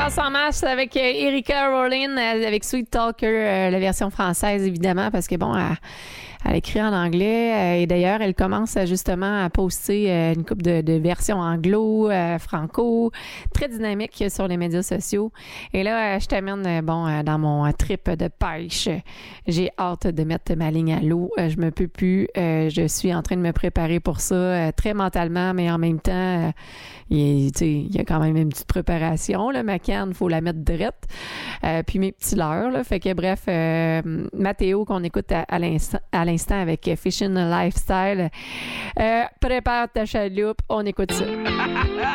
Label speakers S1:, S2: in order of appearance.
S1: Brasse en masse avec Erika Rolling, avec Sweet Talker, la version française, évidemment, parce que bon, elle écrit en anglais et d'ailleurs, elle commence justement à poster une couple de versions anglo, franco, très dynamique sur les médias sociaux. Et là, je t'amène dans mon trip de pêche. J'ai hâte de mettre ma ligne à l'eau. Je me peux plus. Je suis en train de me préparer pour ça, très mentalement, mais en même temps, il y a quand même une petite préparation. Là, ma canne, il faut la mettre drette. Puis mes petits leurres. Là, fait que bref, Mathéo qu'on écoute à l'instant avec Fishing Lifestyle. Prépare ta chaloupe, on écoute ça.